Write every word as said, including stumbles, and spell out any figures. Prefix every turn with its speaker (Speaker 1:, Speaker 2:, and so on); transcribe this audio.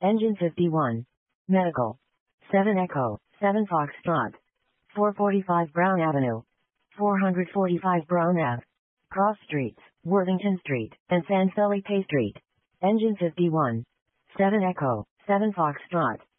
Speaker 1: Engine fifty-one. Medical. seven Echo, seven Foxtrot. four forty-five Brown Avenue. four forty-five Brown Ave. Cross Streets, Worthington Street, and San Felipe Street. Engine fifty-one. seven Echo, seven Foxtrot.